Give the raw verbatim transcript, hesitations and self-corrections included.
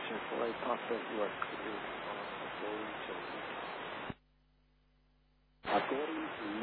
description for a possible work is on the following children. According to